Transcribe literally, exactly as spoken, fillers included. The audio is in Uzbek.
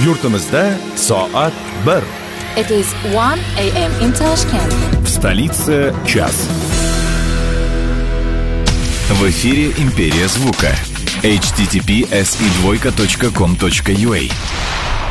Yurtimizda soat bir. It is one a m in Tashkent. В столице час. В эфире «Империя звука». эйч ти ти пи эс и двойка точка ком точка ю а.